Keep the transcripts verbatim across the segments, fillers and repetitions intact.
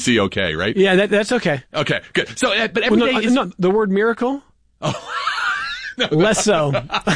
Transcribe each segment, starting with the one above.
see okay, right? Yeah, that, that's okay. Okay, good. So, uh, but every well, day no, is... no, the word miracle? Oh. no, Less so.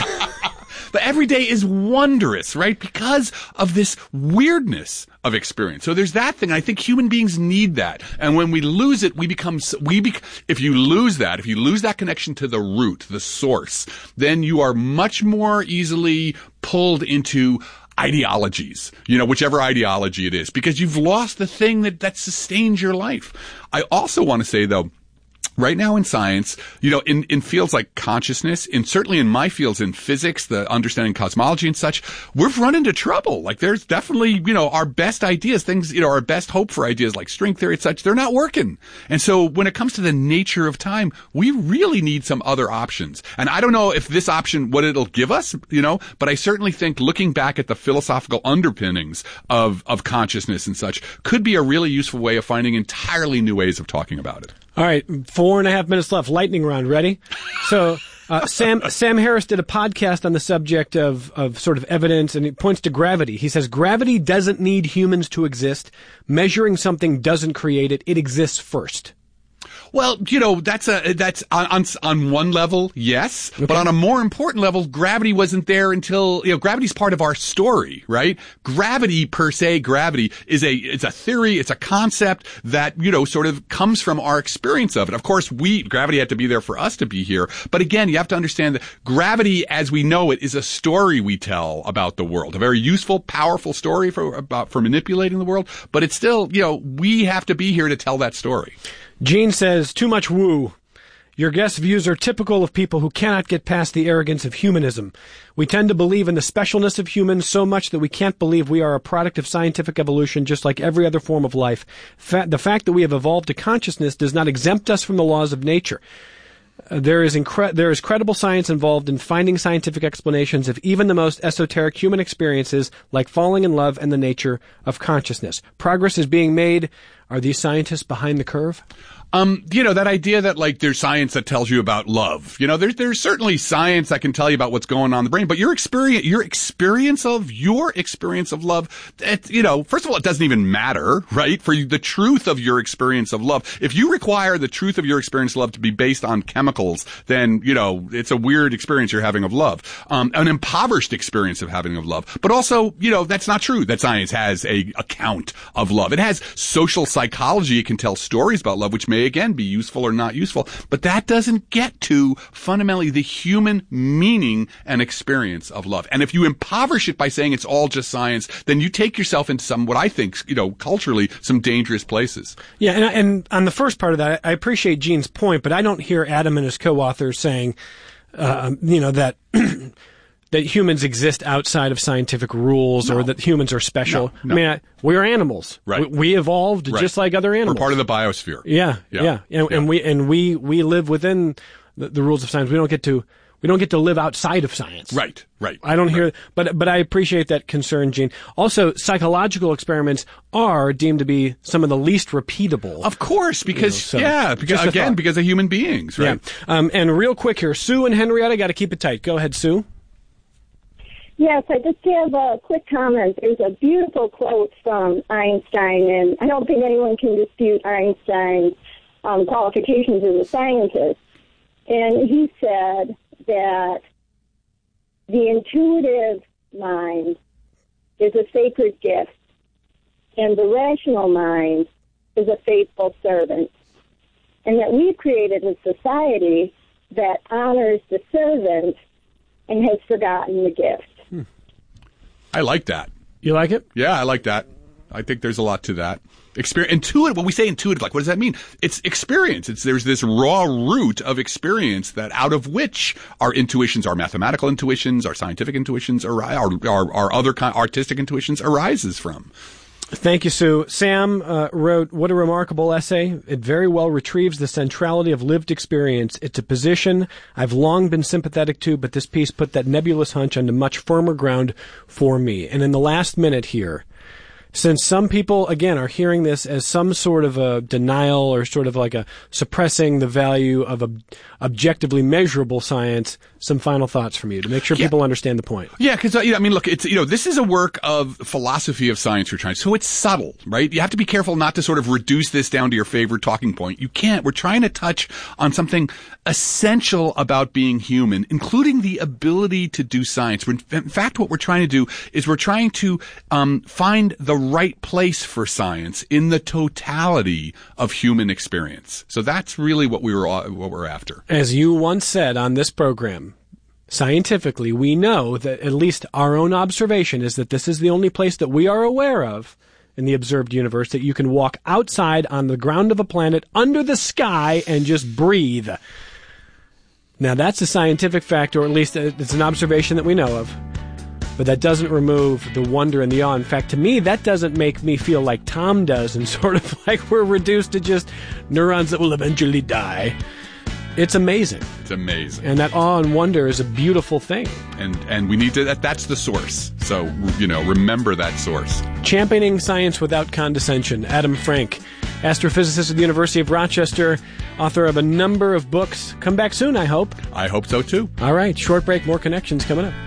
But every day is wondrous, right? Because of this weirdness of experience. So there's that thing. I think human beings need that. And when we lose it, we become, we bec- if you lose that, if you lose that connection to the root, the source, then you are much more easily pulled into ideologies, you know, whichever ideology it is, because you've lost the thing that, that sustains your life. I also want to say, though, right now in science, you know, in, in fields like consciousness, and certainly in my fields in physics, the understanding cosmology and such, we've run into trouble. Like there's definitely, you know, our best ideas, things, you know, our best hope for ideas like string theory and such, they're not working. And so when it comes to the nature of time, we really need some other options. And I don't know if this option, what it'll give us, you know, but I certainly think looking back at the philosophical underpinnings of, of consciousness and such could be a really useful way of finding entirely new ways of talking about it. All right, four and a half minutes left. Lightning round. Ready? So, uh, Sam Sam Harris did a podcast on the subject of of sort of evidence, and he points to gravity. He says gravity doesn't need humans to exist. Measuring something doesn't create it; it exists first. Well, you know, that's a, that's on, on, on one level, yes. Okay. But on a more important level, gravity wasn't there until, you know, gravity's part of our story, right? Gravity per se, gravity is a, it's a theory, it's a concept that, you know, sort of comes from our experience of it. Of course, we, gravity had to be there for us to be here. But again, you have to understand that gravity as we know it is a story we tell about the world. A very useful, powerful story for, about, for manipulating the world. But it's still, you know, we have to be here to tell that story. Gene says, too much woo. Your guest views are typical of people who cannot get past the arrogance of humanism. We tend to believe in the specialness of humans so much that we can't believe we are a product of scientific evolution just like every other form of life. Fa- the fact that we have evolved to consciousness does not exempt us from the laws of nature. Uh, there is incre- there is credible science involved in finding scientific explanations of even the most esoteric human experiences like falling in love and the nature of consciousness. Progress is being made. Are these scientists behind the curve? Um, you know, that idea that like there's science that tells you about love. You know, there's there's certainly science that can tell you about what's going on in the brain, but your experience your experience of your experience of love, it, you know, first of all, it doesn't even matter, right? For you, the truth of your experience of love. If you require the truth of your experience of love to be based on chemicals, then, you know, it's a weird experience you're having of love. Um, an impoverished experience of having of love. But also, you know, that's not true that science has a account of love. It has social psychology. It can tell stories about love, which may again be useful or not useful, but that doesn't get to fundamentally the human meaning and experience of love. And if you impoverish it by saying it's all just science, then you take yourself into some, what I think, you know, culturally, some dangerous places. Yeah, and, and on the first part of that, I appreciate Gene's point, but I don't hear Adam and his co-authors saying, uh, you know, that that humans exist outside of scientific rules no. or that humans are special. No, no. I mean, I, we're animals. Right. We, we evolved right. just like other animals. We're part of the biosphere. Yeah, yeah. yeah. And, yeah. and we and we we live within the, the rules of science. We don't get to we don't get to live outside of science. Right, right. I don't right. hear, but but I appreciate that concern, Gene. Also, psychological experiments are deemed to be some of the least repeatable. Of course, because you know, so, yeah, because again, because of human beings, right? Yeah. Um, and real quick here, Sue and Henrietta, got to keep it tight. Go ahead, Sue. Yes, I just have a quick comment. There's a beautiful quote from Einstein, and I don't think anyone can dispute Einstein's um, qualifications as a scientist. And he said that the intuitive mind is a sacred gift, and the rational mind is a faithful servant. And that we've created a society that honors the servant and has forgotten the gift. I like that. You like it? Yeah, I like that. I think there's a lot to that. Experience, intuitive. When we say intuitive, like, what does that mean? It's experience. It's there's this raw root of experience that out of which our intuitions, our mathematical intuitions, our scientific intuitions, our our, our other kind, artistic intuitions arises from. Thank you, Sue. Sam uh, wrote, what a remarkable essay. It very well retrieves the centrality of lived experience. It's a position I've long been sympathetic to, but this piece put that nebulous hunch onto much firmer ground for me. And in the last minute here, Since some people, again, are hearing this as some sort of a denial or sort of like a suppressing the value of ob- objectively measurable science, some final thoughts from you to make sure Yeah. people understand the point. Yeah, because, uh, you know, I mean, look, it's, you know, this is a work of philosophy of science you're trying, so it's subtle, right? You have to be careful not to sort of reduce this down to your favorite talking point. You can't. We're trying to touch on something essential about being human, including the ability to do science. We're, in fact, what we're trying to do is we're trying to um, find the right place for science in the totality of human experience. So that's really what we were what we're after. As you once said on this program, scientifically, we know that at least our own observation is that this is the only place that we are aware of in the observed universe that you can walk outside on the ground of a planet under the sky and just breathe. Now, that's a scientific fact, or at least it's an observation that we know of. But that doesn't remove the wonder and the awe. In fact, to me, that doesn't make me feel like Tom does and sort of like we're reduced to just neurons that will eventually die. It's amazing. It's amazing. And that awe and wonder is a beautiful thing. And and we need to, that, that's the source. So, you know, remember that source. Championing science without condescension. Adam Frank, astrophysicist at the University of Rochester, author of a number of books. Come back soon, I hope. I hope so, too. All right, short break, more connections coming up.